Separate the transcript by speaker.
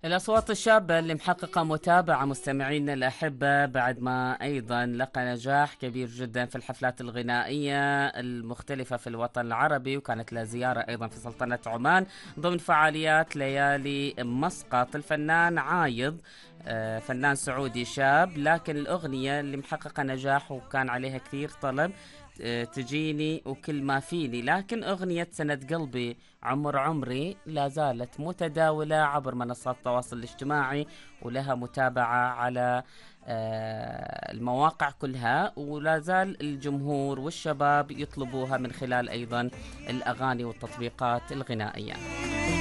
Speaker 1: الأصوات الشابة اللي محققة متابعة مستمعينا الأحبة بعد ما أيضا لقى نجاح كبير جدا في الحفلات الغنائية المختلفة في الوطن العربي، وكانت له زيارة أيضا في سلطنة عمان ضمن فعاليات ليالي مسقط. الفنان عايض فنان سعودي شاب، لكن الأغنية اللي محققة نجاح وكان عليها كثير طلب تجيني وكل ما فيني، لكن أغنية سند قلبي عمر عمري لا زالت متداولة عبر منصات التواصل الاجتماعي، ولها متابعة على المواقع كلها، ولا زال الجمهور والشباب يطلبوها من خلال أيضا الأغاني والتطبيقات الغنائية.